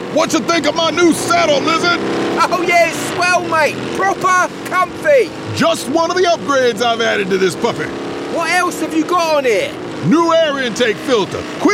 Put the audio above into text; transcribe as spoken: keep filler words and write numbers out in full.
What you think of my new saddle, Lizard? Oh yeah, it's swell, mate. Proper comfy. Just one of the upgrades I've added to this puppy. What else have you got on here? New air intake filter. Quick